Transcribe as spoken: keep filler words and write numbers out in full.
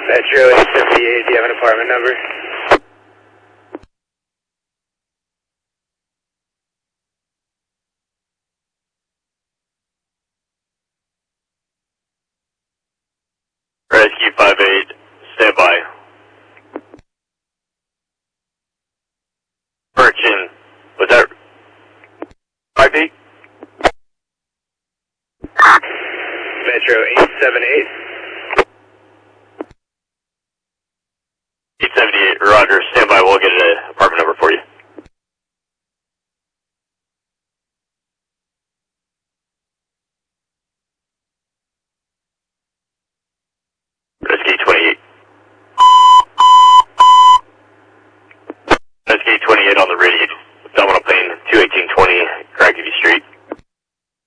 Metro eight seventy-eight, do you have an apartment number? Rescue five eight, stand by. Correction, was that five eight? Metro eight seven eight.